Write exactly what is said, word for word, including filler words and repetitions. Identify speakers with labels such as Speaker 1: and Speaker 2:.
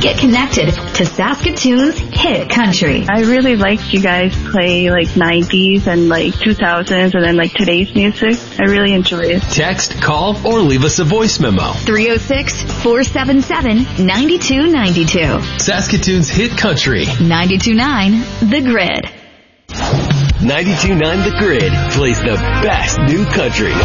Speaker 1: Get connected to Saskatoon's hit country.
Speaker 2: I really like you guys play like nineties and like two thousands and then like today's music. I really enjoy it.
Speaker 3: Text, call, or leave us a voice memo.
Speaker 1: three oh six, four seven seven, nine two nine two.
Speaker 3: Saskatoon's hit country.
Speaker 1: ninety-two point nine The Grid.
Speaker 3: ninety-two point nine The Grid plays the best new country.